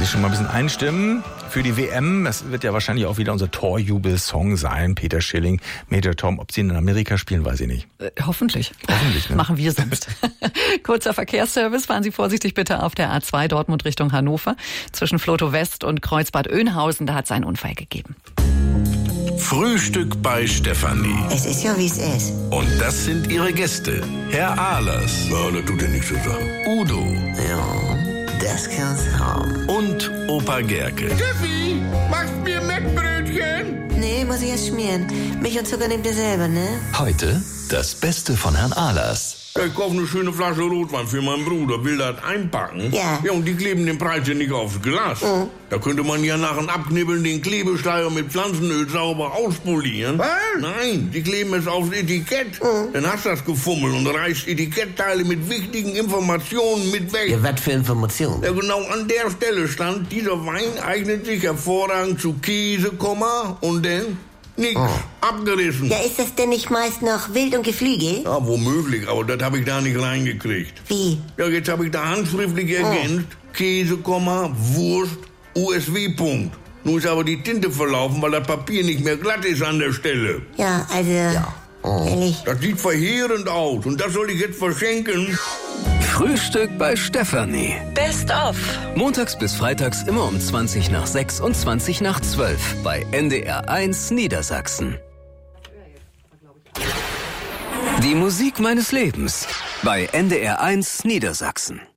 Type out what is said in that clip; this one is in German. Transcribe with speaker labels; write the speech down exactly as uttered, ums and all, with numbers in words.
Speaker 1: sich schon mal ein bisschen einstimmen für die W M. Das wird ja wahrscheinlich auch wieder unser Torjubel-Song sein. Peter Schilling, Major Tom. Ob sie in Amerika spielen, weiß ich nicht.
Speaker 2: Äh, hoffentlich.
Speaker 1: Hoffentlich, ne?
Speaker 2: Machen wir sonst. Kurzer Verkehrsservice. Fahren Sie vorsichtig bitte auf der A zwei Dortmund Richtung Hannover. Zwischen Flotow West und Kreuzbad Oeynhausen, da hat es einen Unfall gegeben.
Speaker 3: Frühstück bei Stefanie.
Speaker 4: Es ist ja, wie es ist.
Speaker 3: Und das sind ihre Gäste. Herr Ahlers.
Speaker 5: Ja, das tut ja nichts zur Sache.
Speaker 3: Udo.
Speaker 4: Ja, das kann's haben.
Speaker 3: Und Opa Gerke.
Speaker 5: Steffi, machst mir Mettbrötchen?
Speaker 4: Nee, muss ich erst schmieren. Milch und Zucker nehmt ihr selber, ne?
Speaker 6: Heute das Beste von Herrn Ahlers.
Speaker 5: Ja, ich kaufe eine schöne Flasche Rotwein für meinen Bruder, will das einpacken.
Speaker 4: Ja.
Speaker 5: Ja, und die kleben den Preis ja nicht aufs Glas.
Speaker 4: Mhm.
Speaker 5: Da könnte man ja nach dem Abknibbeln den Klebestreicher mit Pflanzenöl sauber auspolieren.
Speaker 4: Was?
Speaker 5: Nein, die kleben es aufs Etikett.
Speaker 4: Mhm.
Speaker 5: Dann hast du das gefummelt und reißt Etikettteile mit wichtigen Informationen mit weg.
Speaker 4: Ja, was für Informationen?
Speaker 5: Ja, genau an der Stelle stand, dieser Wein eignet sich hervorragend zu Käse, Komma, und dann nix,
Speaker 4: Oh.
Speaker 5: abgerissen.
Speaker 4: Ja, ist das denn nicht meist noch Wild und Geflügel?
Speaker 5: Ja, womöglich, aber das habe ich da nicht reingekriegt.
Speaker 4: Wie?
Speaker 5: Ja, jetzt habe ich da handschriftlich ergänzt, Käse, Komma, Wurst, U S W. Punkt. Nun ist aber die Tinte verlaufen, weil das Papier nicht mehr glatt ist an der Stelle.
Speaker 4: Ja, also, ehrlich.
Speaker 5: Das sieht verheerend aus und das soll ich jetzt verschenken.
Speaker 6: Frühstück bei Stefanie.
Speaker 2: Best of.
Speaker 6: Montags bis freitags immer um zwanzig nach sechs und zwanzig nach zwölf bei N D R eins Niedersachsen. Die Musik meines Lebens bei N D R eins Niedersachsen.